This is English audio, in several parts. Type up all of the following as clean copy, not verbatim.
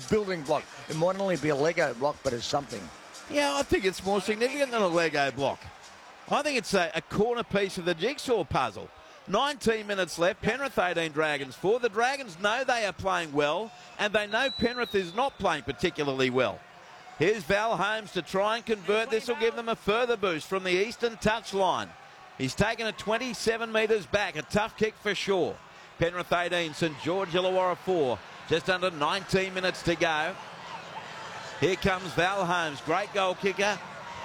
building block. It might only be a Lego block, but it's something. Yeah, I think it's more significant than a Lego block. I think it's a corner piece of the jigsaw puzzle. 19 minutes left, Penrith 18, Dragons 4. The Dragons know they are playing well, and they know Penrith is not playing particularly well. Here's Val Holmes to try and convert. This will give them a further boost from the eastern touchline. He's taken it 27 metres back, a tough kick for sure. Penrith 18, St George Illawarra 4. Just under 19 minutes to go. Here comes Val Holmes, great goal kicker.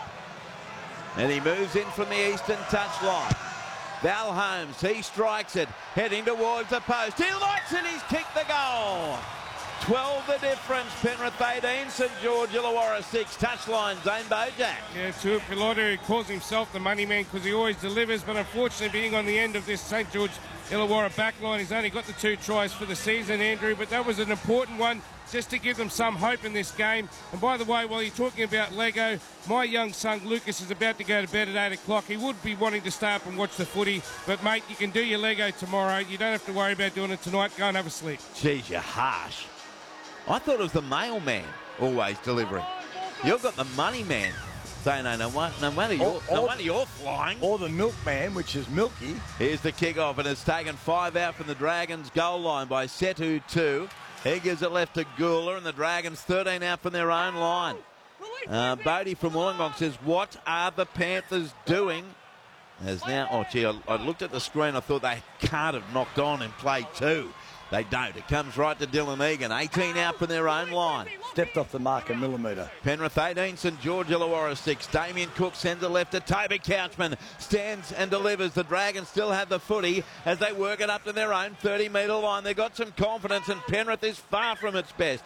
And he moves in from the eastern touchline. Val Holmes, he strikes it, heading towards the post. He lights it, he's kicked the goal. 12 the difference, Penrith 18, St George Illawarra 6. Touchline, Zane Bojack. Yeah, Tuipulotu calls himself the money man because he always delivers, but unfortunately being on the end of this St George Illawarra backline, he's only got the 2 tries for the season, Andrew, but that was an important one just to give them some hope in this game. And by the way, while you're talking about Lego, my young son Lucas is about to go to bed at 8 o'clock. He would be wanting to stay up and watch the footy, but mate, you can do your Lego tomorrow. You don't have to worry about doing it tonight. Go and have a sleep. Geez, you're harsh. I thought it was the mailman always delivering. You've got the money man saying, no wonder you're flying. Or the milkman, which is Milky. Here's the kick-off, and it's taken 5 out from the Dragons' goal line by Setu 2. He gives it left to Gula, and the Dragons 13 out from their own line. Bodie from Wollongong says, what are the Panthers doing? As now, oh gee, I looked at the screen, I thought they can't have knocked on in play 2. They don't. It comes right to Dylan Egan. 18 out from their own line. Stepped off the mark a millimetre. Penrith 18, St George Illawarra 6. Damien Cook sends it left to Toby Couchman. Stands and delivers. The Dragons still have the footy as they work it up to their own 30-metre line. They've got some confidence, and Penrith is far from its best.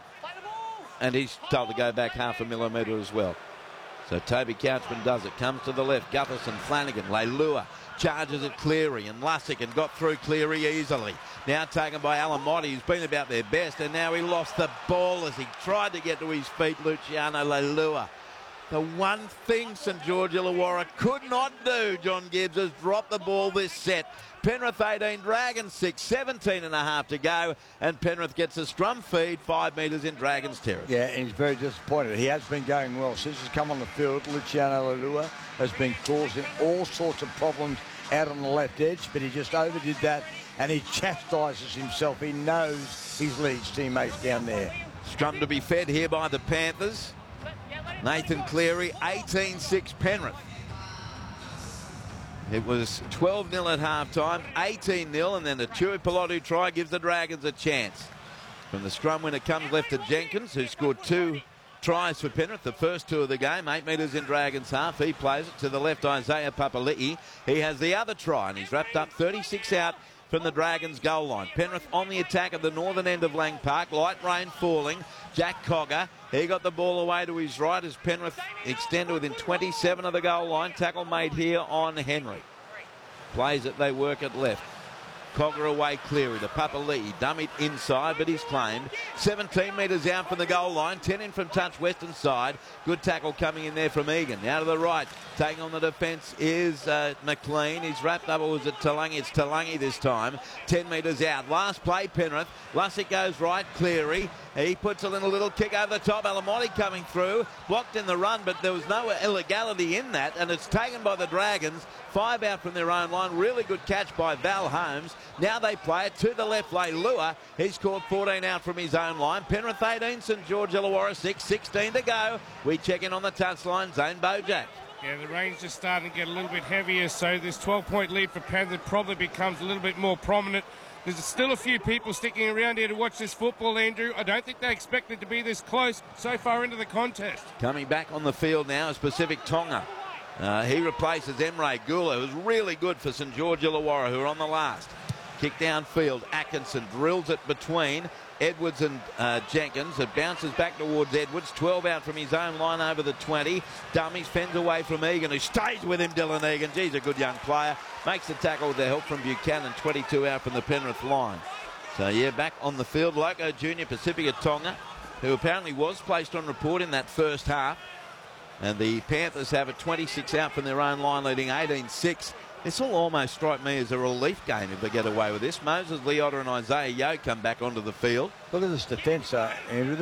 And he's told to go back half a millimetre as well. So Toby Couchman does it. Comes to the left. Gutherson, Flanagan, Leilua. Charges at Cleary, and Lussick and got through Cleary easily. Now taken by Alamotti, who's been about their best, and now he lost the ball as he tried to get to his feet, Luciano Leilua. The one thing St George Illawarra could not do, John Gibbs, is drop the ball this set. Penrith 18, Dragons 6, 17 and a half to go, and Penrith gets a scrum feed 5 metres in Dragons territory. Yeah, and he's very disappointed. He has been going well since he's come on the field. Luciano Leilua has been causing all sorts of problems out on the left edge, but he just overdid that, and he chastises himself. He knows his Leeds teammates down there. Scrum to be fed here by the Panthers. Nathan Cleary, 18-6 Penrith. It was 12-0 at half-time, 18-0, and then the Tuipulotu try gives the Dragons a chance. From the scrum winner comes left to Jenkins, who scored 2 tries for Penrith, the first 2 of the game, 8 metres in Dragons half. He plays it to the left, Isaiah Papali'i. He has the other try, and he's wrapped up 36 out from the Dragons' goal line. Penrith on the attack at the northern end of Lang Park. Light rain falling. Jack Cogger, he got the ball away to his right as Penrith extended within 27 of the goal line. Tackle made here on Henry. Plays it, they work it left. Cogger away, Cleary to Papali'i, dummied inside, but he's claimed. 17 metres out from the goal line, 10 in from touch western side. Good tackle coming in there from Egan. Now to the right, taking on the defence is McLean. He's wrapped up, or was it Talangi? It's Talangi this time. 10 metres out. Last play, Penrith. Lussick goes right, Cleary. He puts a little kick over the top. Alamotti coming through. Blocked in the run, but there was no illegality in that, and it's taken by the Dragons. 5 out from their own line. Really good catch by Val Holmes. Now they play it to the left, Leilua. He's scored 14 out from his own line. Penrith 18, St George Illawarra 6, 16 to go. We check in on the touchline, Zane Bojack. Yeah, the rain's just starting to get a little bit heavier, so this 12-point lead for Panthers probably becomes a little bit more prominent. There's still a few people sticking around here to watch this football, Andrew. I don't think they expected to be this close so far into the contest. Coming back on the field now is Pacific Tonga. He replaces Emre Gula, who's really good for St George Illawarra, who are on the last. Kick downfield, Atkinson drills it between Edwards and Jenkins. It bounces back towards Edwards. 12 out from his own line over the 20. Dummies, fends away from Egan, who stays with him, Dylan Egan. He's a good young player. Makes the tackle with the help from Buchanan. 22 out from the Penrith line. So, yeah, back on the field, Loco Junior, Pacifica Tonga, who apparently was placed on report in that first half. And the Panthers have it 26 out from their own line, leading 18-6. This will almost strike me as a relief game if they get away with this. Moses Leota and Isaiah Yeo come back onto the field. Look at this defence, Andrew.